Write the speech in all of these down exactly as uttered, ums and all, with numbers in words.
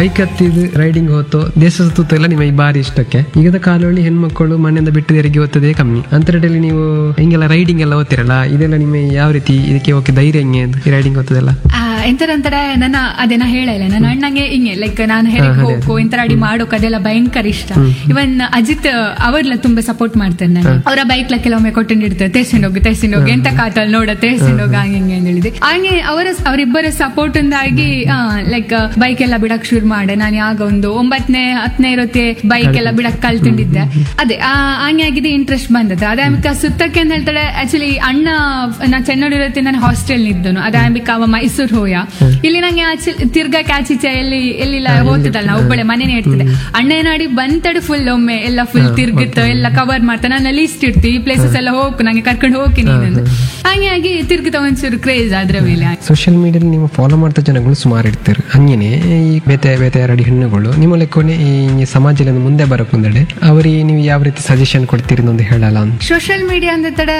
Bike ಹತ್ತಿದ್ riding ಹೋತು ದೇಶ ಸುತ್ತ ಎಲ್ಲ ನಿಮಗೆ ಬಾರಿ ಇಷ್ಟಕ್ಕೆ. ಈಗದ ಕಾಲದಲ್ಲಿ ಹೆಣ್ಮಕ್ಕಳು ಮನೆಯಿಂದ ಬಿಟ್ಟು ತೆರಿಗೆ ಓದ್ತದೆ ಕಮ್ಮಿ. ಅಂತರದಲ್ಲಿ ನೀವು ಹಿಂಗೆಲ್ಲ ರೈಡಿಂಗ್ ಎಲ್ಲ ಓದ್ತಿರಲ್ಲ, ಇದೆಲ್ಲ ನಿಮಗೆ ಯಾವ ರೀತಿ ಇದಕ್ಕೆ ಹೋಗಿ ಧೈರ್ಯ ಹೆಂಗೆ ಈ ರೈಡಿಂಗ್ ಓದ್ತದಲ್ಲ? ಎಂತರಂತರ ನನ್ನ ಅದೇನ ಹೇಳಲ್ಲ, ನನ್ನ ಅಣ್ಣಂಗೆ ಹಿಂಗೆ ಲೈಕ್ ನಾನು ಹೆರಿಗೆ ಹೋಗೋ ಇಂತರ ಅಡಿ ಮಾಡೋಕ್ ಅದೆಲ್ಲ ಭಯಂಕರ ಇಷ್ಟ. ಇವನ್ ಅಜಿತ್ ಅವ್ರೆಲ್ಲ ತುಂಬಾ ಸಪೋರ್ಟ್ ಮಾಡ್ತಾರೆ. ನಾನು ಅವರ ಬೈಕ್ ಲ ಕೆಲವೊಮ್ಮೆ ಕೊಟ್ಟಿರ್ತಾರೆ, ತೇರ್ಸಿಂಡ್ ಹೋಗಿ ತೇರ್ಸಿಂಡ್ ಹೋಗಿ ಎಂತ ಕಾತಲ್ ನೋಡ ತೇರ್ಸಿಂಡ್ ಹೋಗಿ ಹಂಗೆ ಹಿಂಗೆ ಅಂತ ಹೇಳಿದೆ. ಹಾಗೆ ಅವರ ಅವರಿಬ್ಬರ ಸಪೋರ್ಟ್ ಇಂದಾಗಿ ಲೈಕ್ ಬೈಕ್ ಎಲ್ಲ ಬಿಡಕ್ ಶುರು ಮಾಡೆ. ನಾನು ಯಾಗ ಒಂದು ಒಂಬತ್ತನೇ ಹತ್ತನೇ ಇರುತ್ತೆ ಬೈಕ್ ಎಲ್ಲ ಬಿಡಕ್ ಕಲ್ತಿದ್ದೆ. ಅದೇ ಹಂಗೆ ಆಗಿದೆ, ಇಂಟ್ರೆಸ್ಟ್ ಬಂದದ್ದು. ಅದೇ ಅಂಬಿಕಾ ಸುತ್ತಕ್ಕೆ ಅಂತ ಹೇಳ್ತಾಳೆ. ಆಕ್ಚುಲಿ ಅಣ್ಣ ನಾ ಚೆನ್ನೋಡಿ ಇರುತ್ತೆ, ನಾನು ಹಾಸ್ಟೆಲ್ ಇದ್ದನು. ಅದೇ ಅಂಬಿಕಾ ಅವ ಮೈಸೂರು ಹೋಯ. ಇಲ್ಲಿ ನಂಗೆ ಆಚೆ ತಿರ್ಗಾಕ್ ಆಚೀಚೆ ಎಲ್ಲಿ ಎಲ್ಲಿಲ್ಲ ಹೋಗ್ತಿದ್ದಲ್ಲ, ನಾ ಒಬ್ಬಳೆ ಮನೇನೆ ಇರ್ತಿದ್ದೆ. ಅಣ್ಣ ಏನಾಡಿ ಬಂತಡು ಫುಲ್ ಒಮ್ಮೆ ಎಲ್ಲ ಫುಲ್ ತಿರ್ಗಿತ್ತು, ಎಲ್ಲ ಕವರ್ ಮಾಡ್ತಾ. ನಾನು ಲಿಸ್ಟ್ ಇರ್ತಿ ಈ ಪ್ಲೇಸಸ್ ಎಲ್ಲ ಹೋಗು, ನಂಗೆ ಕರ್ಕೊಂಡು ಹೋಗ್ತೀನಿ ನೀನು. ಹಾಗೆ ಆಗಿ ತಿರ್ಗಿತ ಒಂಚೂರು ಕ್ರೇಜ್ ಅದ್ರ ಮೇಲೆ. ಸೋಷಿಯಲ್ ಮೀಡಿಯಲ್ಲಿ ನೀವು ಫಾಲೋ ಮಾಡ್ತಾ ಜನಗಳು ಸುಮಾರು ಇರ್ತಾರೆ. ಹಂಗೇನೆ ಈ ಬೇತೆ ಬೇತೆ ಎರಡು ಹೆಣ್ಣುಗಳು ನಿಮ್ಮ ಲೆಕ್ಕನೆ ಈ ಸಮಾಜದಲ್ಲಿ ಮುಂದೆ ಬರಕ್ ಮುಂದೆ ಅವರಿಗೆ ನೀವು ಯಾವ ರೀತಿ ಸಜೆಷನ್ ಕೊಡ್ತೀರಿ ಅಂತ ಹೇಳಲ್ಲ? ಸೋಷಿಯಲ್ ಮೀಡಿಯಾ ಅಂದ ತಡೆ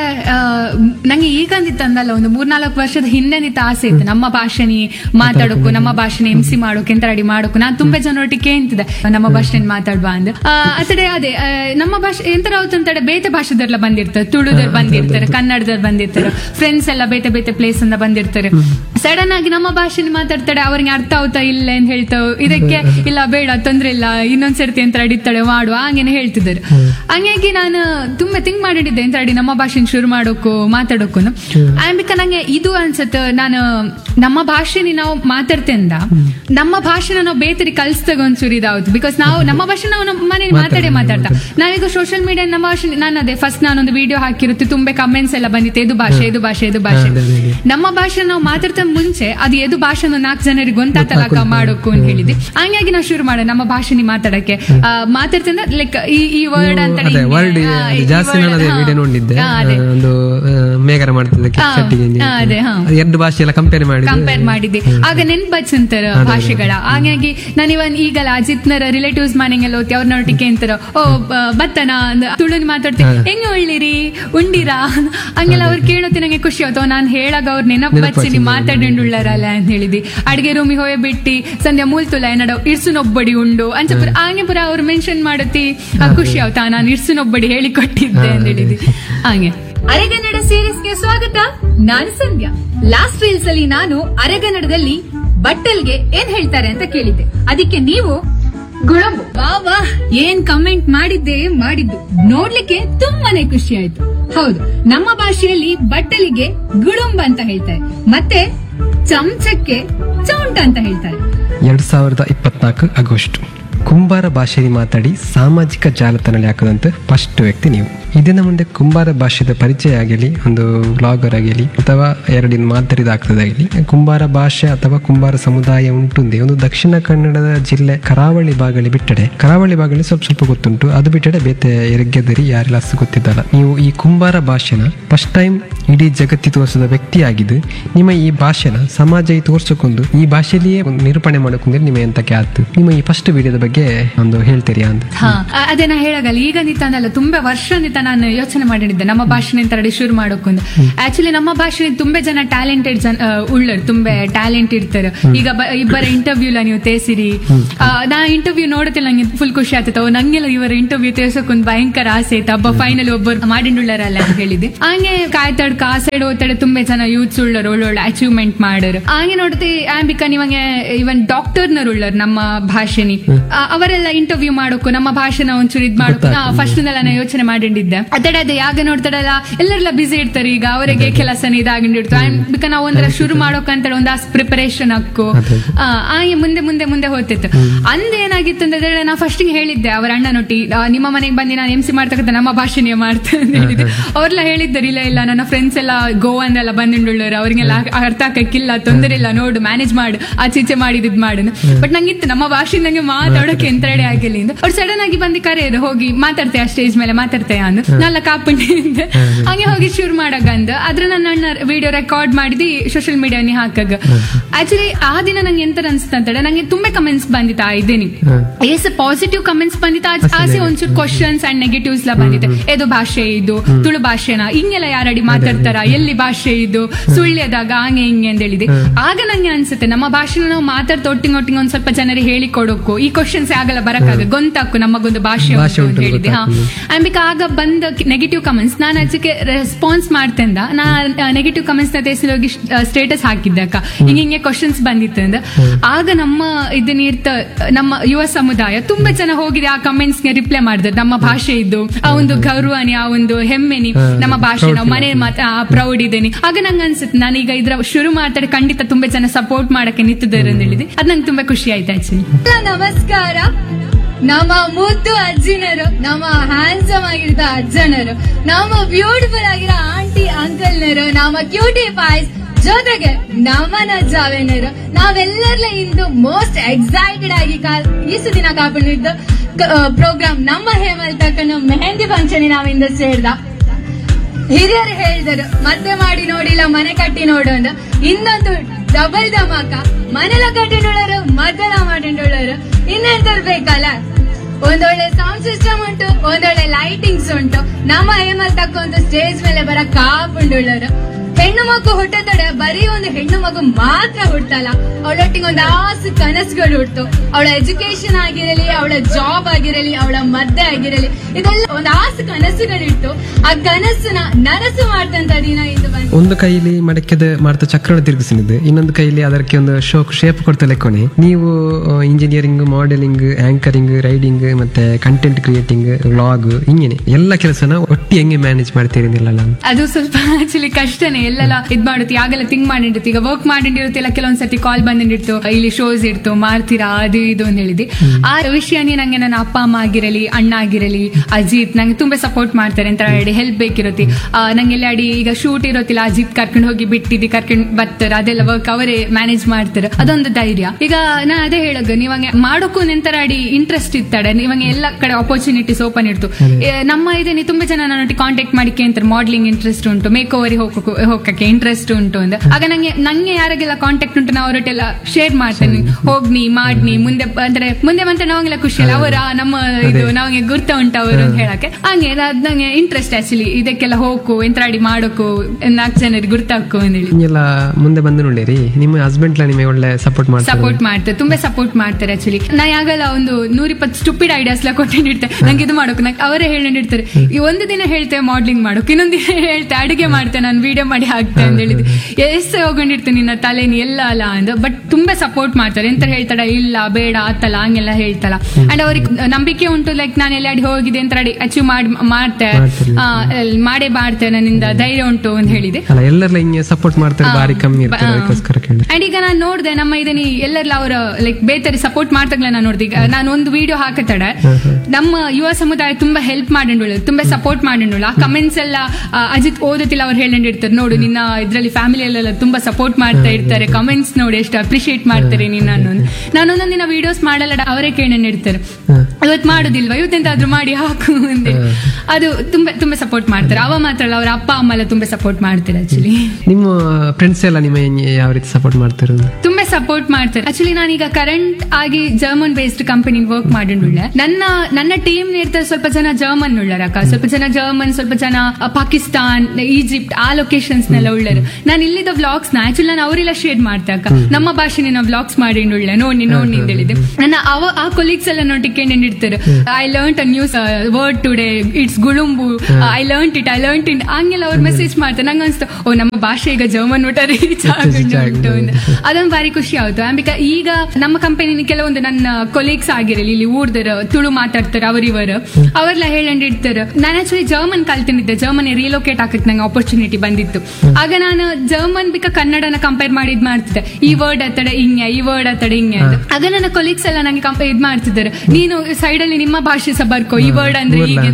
ನಂಗೆ ಈಗ ಅಂದಿತ್ತು ಅಂದಲ್ಲ, ಒಂದು ಮೂರ್ನಾಲ್ಕು ವರ್ಷದ ಹಿಂದೆಂದಿತ್ತು ಆಸೆ ಇತ್ತು ನಮ್ಮ ಭಾಷೆನಿ ಮಾತಾಡೋಕು, ನಮ್ಮ ಭಾಷೆನ ಎಂ ಸಿ ಮಾಡೋಕೆ ಎಂತ ರೆಡಿ ಮಾಡೋಕು. ನಾನು ತುಂಬಾ ಜನರೊಟ್ಟಿಗೆ ಕೇಳ್ತಿದ್ದೆ ನಮ್ಮ ಭಾಷೆನ ಮಾತಾಡುವ ಅಂದ. ಅತಡೆ ಅದೇ ನಮ್ಮ ಭಾಷೆ ಎಂತರ ಅಂತಡೆ ಬೇತೆ ಭಾಷೆದವ್ರೆಲ್ಲ ಬಂದಿರ್ತಾರೆ, ತುಳುದವ್ರು ಬಂದಿರ್ತಾರೆ, ಕನ್ನಡದವ್ರು ಬಂದಿರ್ತಾರೆ, ಫ್ರೆಂಡ್ಸ್ ಎಲ್ಲ ಬೇತೆ ಬೇತೆ ಪ್ಲೇಸ್ ಇಂದ ಬಂದಿರ್ತಾರೆ. ಸಡನ್ ಆಗಿ ನಮ್ಮ ಭಾಷೆನ ಮಾತಾಡ್ತಾಳೆ, ಅವ್ರಿಗೆ ಅರ್ಥ ಆಗ್ತಾ ಇಲ್ಲ ಅಂತ ಹೇಳ್ತಾವ್. ಇದಕ್ಕೆ ಇಲ್ಲ ಬೇಡ ತೊಂದ್ರೆ ಇಲ್ಲ, ಇನ್ನೊಂದ್ಸರ್ತಿ ಅಂತ ಅಡಿತಾಳೆ ಮಾಡುವ ಹಂಗೇನೆ ಹೇಳ್ತಿದ್ದಾರೆ. ಹಂಗಾಗಿ ನಾನು ತುಂಬಾ ಥಿಂಕ್ ಮಾಡಿದ್ದೆ ಎಂತ ಅಡಿ ನಮ್ಮ ಭಾಷೆನ ಶುರು ಮಾಡೋಕು ಮಾತಾಡೋಕು. ಆಂಬಿಕಾ ನಂಗೆ ಇದು ಅನ್ಸತ್ತೆ, ನಾನು ನಮ್ಮ ಭಾಷೆನಿ ನಾವು ಮಾತಾಡ್ತೇಂದ ನಮ್ಮ ಭಾಷೆನ ನಾವು ಬೇತರಿ ಕಲ್ಸ್ದಾಗ ಒಂಚೂರು ಇದಾವ್ದು. ಬಿಕಾಸ್ ನಾವು ನಮ್ಮ ಭಾಷೆ ನಾವು ನಮ್ಮ ಮನೇಲಿ ಮಾತಾಡೇ ಮಾತಾಡ್ತಾ. ನಾವೀಗ ಸೋಷಿಯಲ್ ಮೀಡಿಯಾ ನಮ್ಮ ಭಾಷೆ ನಾನು ಅದೇ ಫಸ್ಟ್ ನಾನೊಂದು ವಿಡಿಯೋ ಹಾಕಿರುತ್ತೆ, ತುಂಬಾ ಕಮೆಂಟ್ಸ್ ಎಲ್ಲ ಬಂದಿತ್ತು, ಎದು ಭಾಷೆ ಎದು ಭಾಷೆ ಎದು ಭಾಷೆ. ನಮ್ಮ ಭಾಷೆ ನಾವು ಮಾತಾಡ್ತಾ ಮುಂಚೆ ಅದು ಎದು ಭಾಷೆ ನಾಲ್ಕು ಜನರಿಗೆ ಗೊಂತಾತಲಕ ಮಾಡೋಕು ಅಂತ ಹೇಳಿದ್ವಿ. ಹಂಗಾಗಿ ನಾವು ಶುರು ಮಾಡ ನಮ್ಮ ಭಾಷೆನಿ ಮಾತಾಡಕ್ಕೆ ಮಾತಾಡ್ತಂದ ಲೈಕ್ ಈ ಈ ವರ್ಡ್ ಅಂತ ಎರಡು ಭಾಷೆ ಎಲ್ಲ ಕಂಪೇರ್ ಮಾಡಿ ಕಂಪೇರ್ ಮಾಡಿದ್ದೆ. ಆಗ ನೆನ್ಪಚ್ಚಂತಾರ ಭಾಷೆಗಳ. ಹಾಗಾಗಿ ನಾನು ಇವನ್ ಈಗಲ್ಲ ಅಜಿತ್ನರ ರಿಲೇಟಿವ್ಸ್ ಮನೆಗೆಲ್ಲ ಹೋಗ್ತಿ, ಅವ್ರ ನೋಟಿಗೆ ಅಂತಾರ ಓ ಬತ್ತನ ತುಳುನ್ ಮಾತಾಡ್ತೀನಿ ಹೆಂಗ ಒಳ್ಳಿರಿ ಉಂಡಿರಾ ಹಂಗೆಲ್ಲ ಅವ್ರು ಕೇಳೋತಿ ನಂಗೆ ಖುಷಿ ಆಯ್ತು. ನಾನು ಹೇಳಾಗ ಅವ್ರ ನೆನಪು ಬಚ್ಚಿ ಮಾತಾಡಿಂಡುಳ್ಳಾರಲ್ಲ ಅಂತ ಹೇಳಿದಿ. ಅಡ್ಗೆ ರೂಮಿಗೆ ಹೋಗಿ ಬಿಟ್ಟಿ ಸಂಧ್ಯಾ ಮೂಲ್ತುಲ ಏನಡ ಇರ್ಸುನೊಬ್ಬಡಿ ಉಂಡು ಅಂಚಪುರ ಹಂಗೆ ಪುರ ಅವ್ರು ಮೆನ್ಷನ್ ಮಾಡತಿ ಖುಷಿ ಆಯ್ತಾ, ನಾನು ಇರ್ಸುನೊಬ್ಬಡಿ ಹೇಳಿ ಕೊಟ್ಟಿದ್ದೆ ಅಂತ ಹೇಳಿದಿ. ಹಾಗೆ ಅರೆಗನ್ನಡ ಸೀರೀಸ್ಗೆ ಸ್ವಾಗತ. ನಾನು ಸಂಧ್ಯಾ. ಲಾಸ್ಟ್ ರೀಲ್ಸ್ ಅಲ್ಲಿ ನಾನು ಅರೆಗನ್ನಡದಲ್ಲಿ ಬಟ್ಟಲ್ಗೆ ಏನ್ ಹೇಳ್ತಾರೆ ಅಂತ ಕೇಳಿದ್ದೆ. ಅದಕ್ಕೆ ನೀವು ಗುಳಂಬು ವಾ ವಾ ಏನ್ ಕಮೆಂಟ್ ಮಾಡಿದ್ದೆ ಮಾಡಿದ್ದು ನೋಡ್ಲಿಕ್ಕೆ ತುಂಬಾನೇ ಖುಷಿ ಆಯ್ತು. ಹೌದು, ನಮ್ಮ ಭಾಷೆಯಲ್ಲಿ ಬಟ್ಟಲಿಗೆ ಗುಳುಂಬ ಅಂತ ಹೇಳ್ತಾರೆ, ಮತ್ತೆ ಚಮಚಕ್ಕೆ ಚೌಂಟ ಅಂತ ಹೇಳ್ತಾರೆ. ಎರಡ್ ಸಾವಿರದ ಇಪ್ಪತ್ನಾಲ್ಕು ಆಗಸ್ಟ್ ಕುಂಬಾರ ಭಾಷೆಯಲ್ಲಿ ಮಾತಾಡಿ ಸಾಮಾಜಿಕ ಜಾಲತಾಣದಲ್ಲಿ ಹಾಕದಂತ ಫಸ್ಟ್ ವ್ಯಕ್ತಿ ನೀವು. ಇದನ್ನ ಮುಂದೆ ಕುಂಬಾರ ಭಾಷೆದ ಪರಿಚಯ ಆಗಲಿ, ಒಂದು ಬ್ಲಾಗರ್ ಆಗಲಿ ಅಥವಾ ಎರಡಿನ ಮಾತಾಡಿದ ಆಗ್ತದಾಗಲಿ, ಕುಂಬಾರ ಭಾಷೆ ಅಥವಾ ಕುಂಬಾರ ಸಮುದಾಯ ಉಂಟುಂದೆ ಒಂದು ದಕ್ಷಿಣ ಕನ್ನಡದ ಜಿಲ್ಲೆ ಕರಾವಳಿ ಭಾಗದಲ್ಲಿ ಬಿಟ್ಟಡೆ ಕರಾವಳಿ ಭಾಗದಲ್ಲಿ ಸ್ವಲ್ಪ ಸ್ವಲ್ಪ ಗೊತ್ತುಂಟು. ಅದು ಬಿಟ್ಟಡೆ ಬೇತೆ ಎರಗೆದರಿ ಯಾರೆಲ್ಲ ಅಷ್ಟು ಗೊತ್ತಿದ್ದಲ್ಲ. ನೀವು ಈ ಕುಂಬಾರ ಭಾಷೆನ ಫಸ್ಟ್ ಟೈಮ್ ಇಡೀ ಜಗತ್ತಿ ತೋರಿಸಿದ ವ್ಯಕ್ತಿ ಆಗಿದ್ದು, ನಿಮ್ಮ ಈ ಭಾಷೆನ ಸಮಾಜ ತೋರ್ಸಕೊಂಡು ಈ ಭಾಷೆಯಲ್ಲಿಯೇ ನಿರೂಪಣೆ ಮಾಡಕೊಂಡ್ರೆ ನಿಮ್ಮ ಎಂತಕ್ಕೆ ಆಯ್ತು? ನಿಮ್ಮ ಈ ಫಸ್ಟ್ ವಿಡಿಯೋದ ಬಗ್ಗೆ ಒಂದು ಹೇಳ್ತೀರಿ ಅಂತ? ಅದೇ ನಾ ಹೇಳಾಗಲ್ಲ, ಈಗ ನಿಂತಲ್ಲ ತುಂಬಾ ವರ್ಷ ನಿಂತ ನಾನು ಯೋಚನೆ ಮಾಡಿದ್ದೆ ನಮ್ಮ ಭಾಷೆ ತರ ಶುರು ಮಾಡೋಕೊಂದು. ಆಕ್ಚುಲಿ ನಮ್ಮ ಭಾಷೆ ತುಂಬಾ ಜನ ಟ್ಯಾಲೆಂಟೆಡ್ ಜನ ಉಳ್ಳರು, ತುಂಬಾ ಟ್ಯಾಲೆಂಟ್ ಇರ್ತಾರೆ. ಈಗ ಇಬ್ಬರ ಇಂಟರ್ವ್ಯೂ ನೀವು ತೇಸಿರಿ, ನಾ ಇಂಟರ್ವ್ಯೂ ನೋಡುತ್ತಿಲ್ಲ, ನಂಗೆ ಫುಲ್ ಖುಷಿ ಆಗ್ತೈತೆ. ನಂಗೆಲ್ಲ ಇವರ ಇಂಟರ್ವ್ಯೂ ತೇರ್ಸೋಕೊಂದು ಭಯಂಕರ ಆಸೆ ಐತೆ. ಹಬ್ಬ ಫೈನಲ್ ಒಬ್ಬರು ಮಾಡಿಂಡುಳ್ಳಾರಲ್ಲ ಅಂತ ಹೇಳಿದ್ದೆ. ಹಂಗೆ ಕಾಯ್ತಾಡ್ಕ ಆ ಸೈಡ್ ಓದ್ತಾಡೆ ತುಂಬಾ ಜನ ಯೂತ್ಸ್ ಉಳ್ಳರು, ಒಳ್ಳೊಳ್ಳೆ ಅಚೀವ್ಮೆಂಟ್ ಮಾಡೋರು. ಹಂಗೆ ನೋಡ್ತಿ ಆಂಬಿಕಾ ನಿಮಗೆ ಇವನ್ ಡಾಕ್ಟರ್ನರ್ ಉಳ್ಳರು ನಮ್ಮ ಭಾಷೆನಿ, ಅವರೆಲ್ಲ ಇಂಟರ್ವ್ಯೂ ಮಾಡೋಕು ನಮ್ಮ ಭಾಷೆನ ಒಂಚೂರು ಇದ್ ಮಾಡೋಕು ಫಸ್ಟ್ ನಾನು ಯೋಚನೆ ಮಾಡಿದ್ದೆ. ಅದಡೆ ಅದೇ ಯಾಗ ನೋಡ್ತಾಡಲ್ಲ ಎಲ್ಲರೆಲ್ಲ ಬಿಸಿ ಇರ್ತಾರೆ, ಈಗ ಅವರಿಗೆ ಕೆಲಸನ ಇದಾಗಿಂಡಿರ್ತು. ಬಿಕ ನಾವು ಒಂದ್ರ ಶುರು ಮಾಡೋಕಂತ ಒಂದು ಪ್ರಿಪರೇಷನ್ ಹಾಕು ಹಾಗೆ ಮುಂದೆ ಮುಂದೆ ಮುಂದೆ ಹೋಗ್ತಿತ್ತು. ಅಂದೇನಾಗಿತ್ತು ಅಂದ್ರೆ ನಾ ಫಸ್ಟ್ ಹೇಳಿದ್ದೆ ಅವರ ಅಣ್ಣನೊಟ್ಟಿ, ನಿಮ್ಮ ಮನೆಗೆ ಬಂದು ನಾನು ಎಂ ಸಿ ಮಾಡ್ತಕ್ಕಂಥ ನಮ್ಮ ಭಾಷೆನೇ ಮಾಡ್ತೇನೆ ಅಂತ ಹೇಳಿದ್ದೆ. ಅವ್ರೆಲ್ಲ ಹೇಳಿದ್ದಾರೆ ಇಲ್ಲ ಇಲ್ಲ ನನ್ನ ಫ್ರೆಂಡ್ಸ್ ಎಲ್ಲ ಗೋವಾನೆಲ್ಲ ಬಂದಿಂಡುಳ್ಳರು, ಅವ್ರಿಗೆಲ್ಲ ಅರ್ಥ ಹಾಕಕ್ಕಿಲ್ಲ, ತೊಂದರೆ ಇಲ್ಲ, ನೋಡು ಮ್ಯಾನೇಜ್ ಮಾಡು, ಆಚೀಚೆ ಮಾಡಿದ್ ಮಾಡು. ಬಟ್ ನಂಗಿತ್ತು ನಮ್ಮ ಭಾಷೆ ನಂಗೆ ಮಾತಾಡೋಕೆ ಎಂತ ರೆಡಿ ಆಗಿಲ್ಲ ಅವ್ರು ಸಡನ್ ಆಗಿ ಬಂದು ಕರೆಯೋದು ಹೋಗಿ ಮಾತಾಡ್ತೆ ಆ ಸ್ಟೇಜ್ ಮೇಲೆ ಮಾತಾಡ್ತೆ ಅಂದು ನಾಲ್ಲ ಕಾಪುಂಡಿ ಹಂಗೆ ಹೋಗಿ ಶುರು ಮಾಡಾಗಂದ ಅದ್ರ ನನ್ನ ಅಣ್ಣ ವಿಡಿಯೋ ರೆಕಾರ್ಡ್ ಮಾಡಿದಿ ಸೋಷಿಯಲ್ ಮೀಡಿಯಾನಿ ಹಾಕಾಗ ಆಕ್ಚುಲಿ ಆ ದಿನ ನಂಗೆ ಎಂತ ಅನ್ಸ್ತಂತ ನಂಗೆ ತುಂಬಾ ಕಮೆಂಟ್ಸ್ ಬಂದಿತ್ತು ಆ ಇದೇನಿ ಎಸ್ ಪಾಸಿಟಿವ್ ಕಮೆಂಟ್ಸ್ ಬಂದಿತ್ತು ಆಸೆ ಒಂಚೂರು ಕ್ವಶನ್ಸ್ ಅಂಡ್ ನೆಗೆಟಿವ್ಸ್ ಲ ಬಂದಿದೆ ಏದು ಭಾಷೆ ಇದು ತುಳು ಭಾಷೆನ ಹಿಂಗೆಲ್ಲ ಯಾರಡಿ ಮಾತಾಡ್ತಾರ ಎಲ್ಲಿ ಭಾಷೆ ಇದು ಸುಳ್ಳ್ಯದಾಗ ಹಂಗೆ ಹಿಂಗೆ ಅಂತ ಹೇಳಿದೆ ಆಗ ನಂಗೆ ಅನ್ಸುತ್ತೆ ನಮ್ಮ ಭಾಷೆನ ನಾವು ಮಾತಾಡ್ತಾ ಒಟ್ಟಿಗೆ ಒಟ್ಟಿಗೆ ಒಂದ್ ಸ್ವಲ್ಪ ಜನರಿಗೆ ಹೇಳಿ ಕೊಡೋಕು ಈ ಕ್ವಶನ್ಸ್ ಆಗಲ್ಲ ಬರಕಾಗ ಗೊಂತಾಕು ನಮಗೊಂದು ಭಾಷೆ ಅಂತ ಹೇಳಿದೆ ಹಾ ಅಂಬಿಕ ಆಗ ಬಂದ ನೆಗೆಟಿವ್ ಕಮೆಂಟ್ಸ್ ನಾನು ಅದಕ್ಕೆ ರೆಸ್ಪಾನ್ಸ್ ಮಾಡ್ತಂದ ನಾ ನೆಗೆಟಿವ್ ಕಮೆಂಟ್ಸ್ ನ ತೆಗೆಸಿ ಹೋಗಿ ಸ್ಟೇಟಸ್ ಹಾಕಿದ್ದಕ್ಕ ಹಿಂಗೆ ಹಿಂಗೆ ಕ್ವಶನ್ಸ್ ಬಂದಿತ್ತು ಅಂದ ಆಗ ನಮ್ಮ ಇದನ್ನ ಇರ್ತ ನಮ್ಮ ಯುವ ಸಮುದಾಯ ತುಂಬಾ ಜನ ಹೋಗಿದೆ ಆ ಕಮೆಂಟ್ಸ್ ಗೆ ರಿಪ್ಲೈ ಮಾಡಿದ್ರು ನಮ್ಮ ಭಾಷೆ ಇದ್ದು ಆ ಒಂದು ಗೌರವನಿ ಆ ಒಂದು ಹೆಮ್ಮೆನಿ ನಮ್ಮ ಭಾಷೆ ನಾವು ಮನೆ ಮಾತ್ರ ಪ್ರೌಡ್ ಇದೇನಿ ಆಗ ನಂಗೆ ಅನ್ಸುತ್ತೆ ನಾನೀಗ ಇದ್ರ ಶುರು ಮಾಡ್ತಾರೆ ಖಂಡಿತ ತುಂಬಾ ಜನ ಸಪೋರ್ಟ್ ಮಾಡಕ್ಕೆ ನಿಂತಿದ್ದಾರೆ ಅಂತ ಹೇಳಿದೆ ಅದ್ ನಂಗೆ ತುಂಬಾ ಖುಷಿ ಆಯ್ತು ಆಕ್ಚುಲಿ. ನಮಸ್ಕಾರ ನಮ್ಮ ಮುದ್ದು ಅಜ್ಜಿನರು ನಮ್ಮ ಹ್ಯಾಂಡ್ಸಮ್ ಆಗಿರೋ ಅಜ್ಜನರು ನಮ್ಮ ಬ್ಯೂಟಿಫುಲ್ ಆಗಿರೋ ಆಂಟಿ ಅಂಕಲ್ನರು ನಮ್ಮ ಕ್ಯೂಟಿ ಪಾಯ್ಸ್ ಜೊತೆಗೆ ನಮ್ಮನ ಜಾವೇನರು ನಾವೆಲ್ಲರಲ್ಲೇ ಇಂದು ಮೋಸ್ಟ್ ಎಕ್ಸೈಟೆಡ್ ಆಗಿ ಇಷ್ಟು ದಿನ ಕಾಪಾಡಿದ್ದು ಪ್ರೋಗ್ರಾಮ್ ನಮ್ಮ ಹೇಮಲ್ ತಕ್ಕನ ಮೆಹಂದಿ ಫಂಕ್ಷನ್ ನಾವಿಂದ ಸೇರ್ದ ಹಿರಿಯರು ಹೇಳಿದರು ಮತ್ತೆ ಮಾಡಿ ನೋಡಿಲ್ಲ ಮನೆ ಕಟ್ಟಿ ನೋಡು ಅಂತ ಇನ್ನೊಂದು ಡಬಲ್ ಧಮಾಕ ಮನೆಲ ಕಟ್ಟಿನೋಳರು ಮದ್ದಲ ಮಾಡಿನೋಳರು ಇನ್ನೆಂತರ್ಬೇಕಲ್ಲ ಒಂದೊಳ್ಳೆ ಸೌಂಡ್ ಸಿಸ್ಟಮ್ ಉಂಟು ಒಂದೊಳ್ಳೆ ಲೈಟಿಂಗ್ಸ್ ಉಂಟು ನಮ್ಮ ಹೇಮಲ್ ತಕ್ಕ ಒಂದು ಸ್ಟೇಜ್ ಮೇಲೆ ಬರ ಕಾಪುಂಡುಳ್ಳರು ಹೆಣ್ಣು ಮಗು ಹುಟ್ಟತಡೆ ಬರೀ ಒಂದು ಹೆಣ್ಣು ಮಗು ಮಾತ್ರ ಹುಟ್ಟಲ್ಲ ಅವಳೊಟ್ಟಿಗೆ ಒಂದು ಆಸೆ ಕನಸುಗಳು ಹುಟ್ಟು ಅವಳ ಎಜುಕೇಶನ್ ಆಗಿರಲಿ ಅವಳ ಜಾಬ್ ಆಗಿರಲಿ ಅವಳ ಮದ್ದೆ ಆಗಿರಲಿ ಇದೆಲ್ಲ ಒಂದು ಆಸೆ ಕನಸುಗಳಿಟ್ಟು ಆ ಕನಸನ್ನ ನನಸು ಮಾಡ್ತಂತ ದಿನ ಇದು ಬಂದು ಒಂದು ಕೈಲಿ ಮಡಕೆದ ಮಾಡ್ತಾ ಚಕ್ರ ತಿರುಗಿಸಿದ್ದು ಇನ್ನೊಂದು ಕೈಲಿ ಅದಕ್ಕೆ ಒಂದು ಶೋಕ್ ಶೇಪ್ ಕೊಡ್ತಾ ಲೆಕ್ಕೊನೆ ನೀವು ಇಂಜಿನಿಯರಿಂಗ್ ಮಾಡೆಲಿಂಗ್ ಆಂಕರಿಂಗ್ ರೈಡಿಂಗ್ ಮತ್ತೆ ಕಂಟೆಂಟ್ ಕ್ರಿಯೇಟಿಂಗ್ ವ್ಲಾಗ್ ಹಿಂಗೇನೆ ಎಲ್ಲ ಕೆಲಸನ ಒಟ್ಟಿ ಹೆಂಗೆ ಮ್ಯಾನೇಜ್ ಮಾಡ್ತೀರಿ ಅದು ಸ್ವಲ್ಪ ಆಕ್ಚುಲಿ ಕಷ್ಟನೇ ಎಲ್ಲೆಲ್ಲ ಇದ್ ಮಾಡುತ್ತೆ ಯಾಗೆಲ್ಲ ಥಿಂಕ್ ಮಾಡಿರ್ತಿ ಈಗ ವರ್ಕ್ ಮಾಡಿರುತ್ತೆ ಎಲ್ಲ ಕೆಲವೊಂದ್ಸತಿ ಕಾಲ್ ಬಂದಿರ್ತು ಇಲ್ಲಿ ಶೋಸ್ ಇರ್ತು ಮಾಡ್ತೀರಾ ಅದು ಇದು ಅಂತ ಹೇಳಿದ್ವಿ ಆ ವಿಷಯನೇ ನಂಗೆ ನನ್ನ ಅಪ್ಪ ಅಮ್ಮ ಆಗಿರಲಿ ಅಣ್ಣ ಆಗಿರಲಿ ಅಜಿತ್ ನಂಗೆ ತುಂಬಾ ಸಪೋರ್ಟ್ ಮಾಡ್ತಾರೆ ಅಂತ ಹೇಳಿ ಹೆಲ್ಪ್ ಬೇಕಿರುತ್ತೆ ನಂಗೆ ಎಲ್ಲ ಅಡಿ ಈಗ ಶೂಟ್ ಇರೋತಿಲ್ಲ ಅಜಿತ್ ಕರ್ಕೊಂಡು ಹೋಗಿ ಬಿಟ್ಟಿದ್ದಿ ಕರ್ಕೊಂಡು ಬರ್ತಾರೆ ಅದೆಲ್ಲ ವರ್ಕ್ ಅವರೇ ಮ್ಯಾನೇಜ್ ಮಾಡ್ತಾರೆ ಅದೊಂದು ಧೈರ್ಯ ಈಗ ನಾ ಅದೇ ಹೇಳಗ ನೀವಂಗೆ ಮಾಡೋಕ್ಕೂ ನೆಂತರ ಅಡಿ ಇಂಟ್ರೆಸ್ಟ್ ಇರ್ತಾಳೆ ನೀವಂಗೆ ಎಲ್ಲ ಕಡೆ ಆಪರ್ಚುನಿಟೀಸ್ ಓಪನ್ ಇರ್ತು ನಮ್ಮ ಇದೇನಿ ತುಂಬಾ ಜನ ನನ್ನೊಟ್ಟಿಗೆ ಕಾಂಟ್ಯಾಕ್ಟ್ ಮಾಡಿಕೆ ಅಂತಾರೆ ಮಾಡ್ಲಿಂಗ್ ಇಂಟ್ರೆಸ್ಟ್ ಉಂಟು ಮೇಕ್ ಓವರ್ ಹೋಗಕ್ಕೆ ಹೋಗಕ್ಕೆ ಇಂಟ್ರೆಸ್ಟ್ ಉಂಟು ಅಂತ ಆಗ ನಂಗೆ ನಂಗೆ ಯಾರಿಗೆಲ್ಲ ಕಾಂಟ್ಯಾಕ್ಟ್ ಉಂಟು ನಾವು ಅವರೊಟ್ಟೆಲ್ಲ ಶೇರ್ ಮಾಡ್ತೇನೆ ಹೋಗ್ನಿ ಮಾಡ್ನಿ ಮುಂದೆ ಅಂದ್ರೆ ಮುಂದೆ ಬಂತ ನಾವಂಗೆಲ್ಲ ಖುಷಿ ಅಲ್ಲ ಅವರ ನಮ್ಮ ಇದು ನಮಗೆ ಗುರ್ತ ಉಂಟು ಅವರು ಅಂತ ಹೇಳಕ್ಕೆ ಹಂಗೆ ಅದ್ ನಂಗೆ ಇಂಟ್ರೆಸ್ಟ್ ಆಕ್ಚುಲಿ ಇದಕ್ಕೆಲ್ಲ ಹೋಗು ಎಂತ್ರಾಡಿ ಮಾಡೋಕು ನಾಲ್ಕು ಜನರಿಗೆ ಗುರ್ತಾಕು ಅಂತ ಹೇಳಿ ಎಲ್ಲ ಮುಂದೆ ಬಂದು ನೋಡಿರಿ ನಿಮ್ಮ ಹಸ್ಬೆಂಡ್ ನಿಮಗೆ ಒಳ್ಳೆ ಸಪೋರ್ಟ್ ಮಾಡ್ತಾರೆ ಸಪೋರ್ಟ್ ಮಾಡ್ತಾರೆ ತುಂಬಾ ಸಪೋರ್ಟ್ ಮಾಡ್ತಾರೆ ಆಕ್ಚುಲಿ ನಾ ಯಾಗಲ್ಲ ಒಂದು ನೂರಿಪ್ಪತ್ತು ಸ್ಟುಪಿಡ್ ಐಡಿಯಾಸ್ ಎಲ್ಲ ಕೊಟ್ಟಿರ್ತಾರೆ ನಂಗೆ ಇದು ಮಾಡೋಕೆ ನಂಗೆ ಅವರೇ ಹೇಳಿರ್ತಾರೆ ಈ ಒಂದು ದಿನ ಹೇಳ್ತೇವೆ ಮಾಡ್ಲಿಂಗ್ ಮಾಡೋಕೆ ಇನ್ನೊಂದು ದಿನ ಹೇಳ್ತೆ ಅಡಿಗೆ ಮಾಡ್ತೇನೆ ನಾನು ವಿಡಿಯೋ ಮಾಡಿ ಹಾಕ್ತೆ ಅಂತ ಹೇಳಿದ್ವಿ ಎಷ್ಟು ಹೋಗೊಂಡಿರ್ತೀನಿ ನಿನ್ನ ತಲೆನಿ ಎಲ್ಲ ಅಲ್ಲ ಅಂದ ಬಟ್ ತುಂಬಾ ಸಪೋರ್ಟ್ ಮಾಡ್ತಾರೆ ಎಂತ ಹೇಳ್ತಾಳ ಇಲ್ಲ ಬೇಡ ಆತಲ್ಲ ಹಂಗೆಲ್ಲ ಹೇಳ್ತಾಳ ಅಂಡ್ ಅವ್ರಿಗೆ ನಂಬಿಕೆ ಉಂಟು ಲೈಕ್ ನಾನು ಎಲ್ಲ ಹೋಗಿದೆ ಅಂತ ಅಚೀವ್ ಮಾಡಿ ಮಾಡ್ತೆ ಮಾಡೇ ಮಾಡ್ತೆ ನನ್ನಿಂದ ಧೈರ್ಯ ಉಂಟು ಅಂತ ಹೇಳಿದೆ ಎಲ್ಲರೆಲ್ಲ ಹಿಂಗೆ ಸಪೋರ್ಟ್ ಮಾಡ್ತಾರೆ ಬಾರಿ ಕಮ್ಮಿ ಅಂಡ್ ಈಗ ನಾನು ನೋಡ್ದೆ ನಮ್ಮ ಇದನಿ ಎಲ್ಲರೆಲ್ಲ ಅವ್ರ ಲೈಕ್ ಬೇತರಿ ಸಪೋರ್ಟ್ ಮಾಡ್ತಾಗಲ ನಾನು ನೋಡ್ದೆ ಈಗ ನಾನು ಒಂದು ವಿಡಿಯೋ ಹಾಕತಾಳೆ ನಮ್ಮ ಯುವ ಸಮುದಾಯ ತುಂಬಾ ಹೆಲ್ಪ್ ಮಾಡಿಂಡು ತುಂಬಾ ಸಪೋರ್ಟ್ ಮಾಡಿಂಡು ಆ ಕಮೆಂಟ್ಸ್ ಎಲ್ಲ ಅಜಿತ್ ಓದತಿಲ್ಲ ಅವ್ರು ಹೇಳಿರ್ತಾರೆ ನೋಡು ನಿನ್ನ ಇದ್ರಲ್ಲಿ ಫ್ಯಾಮಿಲಿಯಲ್ಲೆಲ್ಲ ತುಂಬಾ ಸಪೋರ್ಟ್ ಮಾಡ್ತಾ ಇರ್ತಾರೆ ಕಮೆಂಟ್ಸ್ ನೋಡಿ ಎಷ್ಟು ಅಪ್ರಿಶಿಯೇಟ್ ಮಾಡ್ತಾರೆ ನೀನು ನಾನು ಒಂದೊಂದಿನ ವಿಡಿಯೋಸ್ ಮಾಡಲ್ಲ ಅವರೇ ಕೇಳಿರ್ತಾರೆ ಇವತ್ತು ಮಾಡುದಿಲ್ವಾ ಇವತ್ತೆಂತಾದ್ರೂ ಮಾಡಿ ಹಾಕು ಅಂದೆ ಅದು ತುಂಬಾ ತುಂಬಾ ಸಪೋರ್ಟ್ ಮಾಡ್ತಾರೆ ಅವ ಮಾತ್ರ ಅಲ್ಲ ಅವ್ರ ಅಪ್ಪ ಅಮ್ಮ ಎಲ್ಲ ತುಂಬಾ ಸಪೋರ್ಟ್ ಮಾಡ್ತಾರೆ ಆಕ್ಚುಲಿ ನಿಮ್ಮ ಫ್ರೆಂಡ್ಸ್ ಎಲ್ಲ ನಿಮ್ಮ ಯಾವ ರೀತಿ ಸಪೋರ್ಟ್ ಮಾಡ್ತಾರೆ ತುಂಬಾ ಸಪೋರ್ಟ್ ಮಾಡ್ತಾರೆ ಆಕ್ಚುಲಿ ನಾನೀಗ ಕರೆಂಟ್ ಆಗಿ ಜರ್ಮನ್ ಬೇಸ್ಡ್ ಕಂಪನಿ ವರ್ಕ್ ಮಾಡಿಂಡುಳ್ಳೆ ನನ್ನ ನನ್ನ ಟೀಮ್ ಇರ್ತಾರೆ ಸ್ವಲ್ಪ ಜನ ಜರ್ಮನ್ ಉಳ್ಳರಕ್ಕ ಸ್ವಲ್ಪ ಜನ ಜರ್ಮನ್ ಸ್ವಲ್ಪ ಜನ ಪಾಕಿಸ್ತಾನ್ ಈಜಿಪ್ಟ್ ಆ ಲೊಕೇಶನ್ಸ್ ನೆಲ್ಲ ಉಳ್ಳರು ನಾನು ಇಲ್ಲಿದ್ದ ವ್ಲಾಗ್ಸ್ ನ ಆಕ್ಚುಲಿ ನಾನು ಅವರೆಲ್ಲ ಶೇರ್ ಮಾಡ್ತೆ ಅಕ್ಕ ನಮ್ಮ ಭಾಷೆನ ನಾವು ವ್ಲಾಗ್ಸ್ ಮಾಡಿಂಡುಳ್ಳೆ ನೋಡಿ ನೋಡಿ ಅಂತ ಹೇಳಿದೆ ನನ್ನ ಅವ ಆ ಕೊಲೀಗ್ಸ್ ಎಲ್ಲ ನೋಟಿಕೊಂಡು ಇರ್ತಾರೆ I learn a news word today it's ಗುಳುಂಬು I learn it I learn it ಹಂಗೆಲ್ಲ ಅವ್ರು ಮೆಸೇಜ್ ಮಾಡ್ತಾರೆ ನಂಗೆ ಅನ್ಸ್ತು ಓ ನಮ್ಮ ಭಾಷೆ ಈಗ ಜರ್ಮನ್ ಊಟ ರೀಚ್ ಆಗುಂಟು ಅದೊಂದು ಬಾರಿ ಖುಷಿ ಆಯ್ತು ಬಿಕಾಸ್ ಈಗ ನಮ್ಮ ಕಂಪನಿ ಕೆಲವೊಂದು ನನ್ನ ಕೊಲೀಗ್ಸ್ ಆಗಿರಲಿ ಇಲ್ಲಿ ಊರ್ದರ ತುಳು ಮಾತಾಡ್ತಾರೆ ಅವರಿವರು ಅವರೆಲ್ಲ ಹೇಳಂಡಿರ್ತಾರೆ ನಾನು ಆಕ್ಚುಲಿ ಜರ್ಮನ್ ಕಲ್ತಿದ್ದೆ ಜರ್ಮನ್ ರೀಲೋಕೇಟ್ ಆಗಕ್ಕೆ ನಂಗೆ ಆಪರ್ಚುನಿಟಿ ಬಂದಿತ್ತು ಆಗ ನಾನು ಜರ್ಮನ್ ಬಿಕ ಕನ್ನಡನ ಕಂಪೇರ್ ಮಾಡಿ ಇದ್ ಮಾಡ್ತಿದ್ದೆ ಈ ವರ್ಡ್ ಅತ್ತಡೆ ಹಿಂಗೆ ಈ ವರ್ಡ್ ಅತ್ತಡೆ ಹಿಂಗೆ ಅಂತ ಆಗ ನನ್ನ ಕೊಲೀಗ್ಸ್ ಎಲ್ಲ ನಂಗೆ ಕಂಪೇರ್ ಇದ್ ಮಾಡ್ತಿದ್ದಾರೆ ನೀನು ಸೈಡ್ ಅಲ್ಲಿ ನಿಮ್ಮ ಭಾಷೆ ಸಹ ಬರ್ಕೋ ಈ ವರ್ಡ್ ಅಂದ್ರೆ ಹೀಗೆ ಮೂರು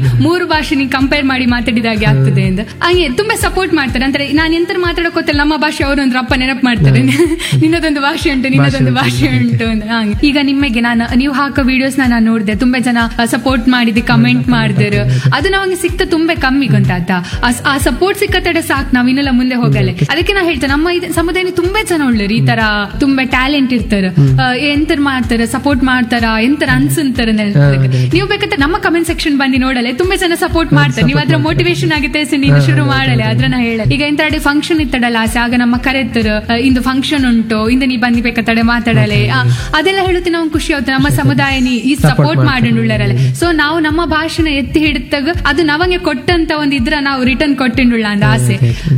ಭಾಷೆ ಕಂಪೇರ್ ಮಾಡಿ ಮಾತಾಡಿದಾಗೆ ಆಗ್ತದೆ ಅಂತ ಹಂಗೆ ತುಂಬಾ ಸಪೋರ್ಟ್ ಮಾಡ್ತಾರೆ. ಅಂದ್ರೆ ನಾನು ಎಂತ ಮಾತಾಡೋಕೋತಲ್ಲ ನಮ್ಮ ಭಾಷೆ ಅವರು ಒಂದು ಅಪ್ಪ ನೆನಪು ಮಾಡ್ತಾರೆ, ನಿನ್ನದೊಂದು ಭಾಷೆ ಉಂಟು ನಿನ್ನದೊಂದು ಭಾಷೆ ಉಂಟು ಅಂತ. ಹಂಗೆ ಈಗ ನಿಮಗೆ ನಾನು ನೀವು ಹಾಕೋ ವಿಡಿಯೋಸ್ ನಾನು ನೋಡಿದೆ, ತುಂಬಾ ಜನ ಸಪೋರ್ಟ್ ಮಾಡಿದ್ದೆ, ಕಮೆಂಟ್ ಮಾಡಿದ್ರು. ಅದು ನಮಗೆ ಸಿಕ್ತ ತುಂಬಾ ಕಮ್ಮಿ ಗೊತ್ತಾತ. ಆ ಸಪೋರ್ಟ್ ಸಿಕ್ಕತ್ತಡೆ ಸಾಕು, ನಾವ್ ಇನ್ನೆಲ್ಲ ಮುಂದೆ ಹೋಗಲ್ಲ. ಅದಕ್ಕೆ ನಾ ಹೇಳ್ತೇನೆ ನಮ್ಮ ಸಮುದಾಯ ತುಂಬಾ ಜನ ಒಳ್ಳೆರು, ಈ ತರ ತುಂಬಾ ಟ್ಯಾಲೆಂಟ್ ಇರ್ತಾರೆ, ಎಂತರ ಮಾಡ್ತಾರೆ, ಸಪೋರ್ಟ್ ಮಾಡ್ತಾರ, ಎಂತರ ಅನ್ಸಂತಾರೆ. ನೀವು ಬೇಕಾದ್ರೆ ನಮ್ಮ ಕಮೆಂಟ್ ಸೆಕ್ಷನ್ ಬಂದು ನೋಡಲ್ಲ, ತುಂಬಾ ಜನ ಸಪೋರ್ಟ್ ಮಾಡ್ತಾರೆ. ನೀವು ಅದ್ರ ಮೋಟಿವೇಶನ್ ಆಗುತ್ತೆ ನೀನು ಶುರು ಮಾಡಲ್ಲ ಅದ್ರ ನಾ ಹೇಳ. ಈಗ ಎಂತ ಫಂಕ್ಷನ್ ಇತ್ತಡಲ್ಲ ಆಗ ನಮ್ಮ ಕರೆತರು, ಇಂದು ಫಂಕ್ಷನ್ ಉಂಟು, ಇಂದ ನೀ ಬಂದಿ ಬೇಕಾದ್ರೆ ಮಾತಾಡಲೆ, ಅದೆಲ್ಲ ಹೇಳುತ್ತೆ ನಮ್ಗೆ ಖುಷಿ ಆಗುತ್ತೆ. ನಮ್ಮ ಸಮುದಾಯ ನೀ ಈ ಸಪೋರ್ಟ್ ಮಾಡಿಂಡುಳ್ಳರಲ್ಲ. ಸೊ ನಾವು ನಮ್ಮ ಭಾಷೆನ ಎತ್ತಿ ಹಿಡಿದಾಗ ಅದು ನಮಗೆ ಕೊಟ್ಟಂತ ಒಂದ್ ಇದ್ರ ನಾವು ರಿಟರ್ನ್ ಕೊಟ್ಟಿಂಡುಳ್ಳ ಅಂತ ಆಸೆ.